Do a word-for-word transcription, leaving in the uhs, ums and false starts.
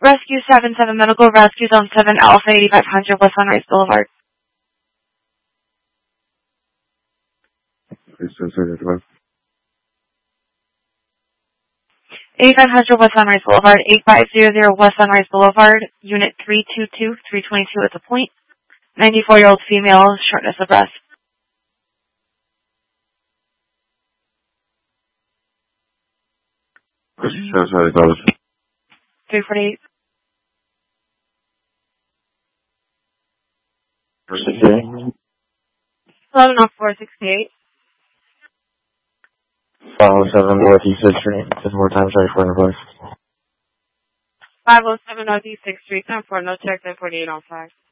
Rescue seven seven Medical Rescue Zone seven Alpha eighty-five hundred West Sunrise Boulevard. eighty-five hundred West Sunrise Boulevard, eighty-five hundred West Sunrise Boulevard, Unit three two two, three twenty-two at the point. ninety-four-year-old female, shortness of breath. three forty-eight. eleven oh four sixty-eight. five oh seven Northeast sixth Street. Ten more times, sorry, for invoice. five oh seven Northeast sixth Street, ten four, no check, ten forty-eight on five.